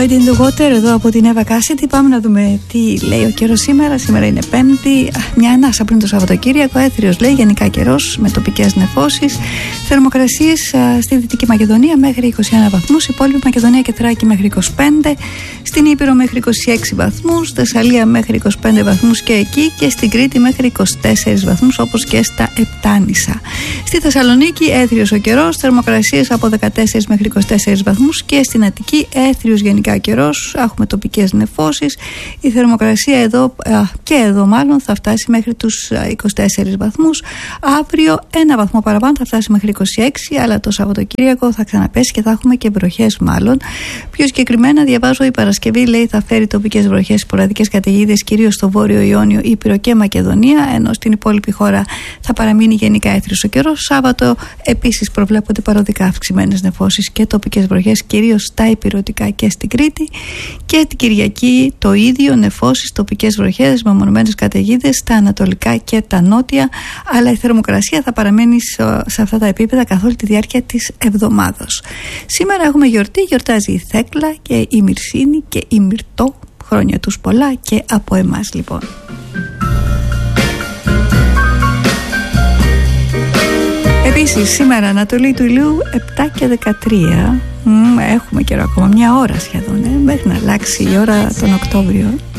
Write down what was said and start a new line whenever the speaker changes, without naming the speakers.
Void in the Water εδώ από την Εύα Κάσιτη. Πάμε να δούμε τι λέει ο καιρός σήμερα. Σήμερα είναι Πέμπτη, μια ανάσα πριν το Σαββατοκύριακο. Έθριος λέει, γενικά καιρός με τοπικές νεφώσεις. Θερμοκρασίες στη Δυτική Μακεδονία μέχρι 21 βαθμούς, υπόλοιπη Μακεδονία και Θράκη μέχρι 25, στην Ήπειρο μέχρι 26 βαθμούς, Θεσσαλία μέχρι 25 βαθμούς και εκεί, και στην Κρήτη μέχρι 24 βαθμούς όπως και στα Επτάνησα. Στη Θεσσαλονίκη έθριος ο καιρός, θερμοκρασίες από 14 μέχρι 24 βαθμούς, και στην Αττική έθριος γενικά καιρός, έχουμε τοπικές νεφώσεις. Η θερμοκρασία εδώ και εδώ μάλλον θα φτάσει μέχρι τους 24 βαθμούς. Αύριο ένα βαθμό παραπάνω, θα φτάσει μέχρι 26, αλλά το Σαββατοκύριακο θα ξαναπέσει και θα έχουμε και βροχές μάλλον. Πιο συγκεκριμένα διαβάζω, η Παρασκευή λέει θα φέρει τοπικές βροχές, σποραδικές καταιγίδες κυρίως στο Βόρειο Ιόνιο, Ήπειρο και Μακεδονία, ενώ στην υπόλοιπη χώρα θα παραμείνει γενικά έθριος ο καιρός. Σάββατο επίσης προβλέπονται παροδικά αυξημένες νεφώσεις και τοπικές βροχές κυρίως στα υπηρετικά και στην Κρήτη, και την Κυριακή το ίδιο, νεφώσεις, τοπικές βροχές, μεμονωμένες καταιγίδες στα ανατολικά και τα νότια, αλλά η θερμοκρασία θα παραμένει σε αυτά τα επίπεδα καθ' όλη τη διάρκεια της εβδομάδος. Σήμερα έχουμε γιορτή, γιορτάζει η Θέκλα και η Μυρσίνη και η Μυρτώ. Χρόνια τους πολλά και από εμάς λοιπόν. Επίσης σήμερα ανατολή του ηλίου 7 και 13. Έχουμε καιρό ακόμα, μια ώρα σχεδόν, μέχρι να αλλάξει η ώρα τον Οκτώβριο.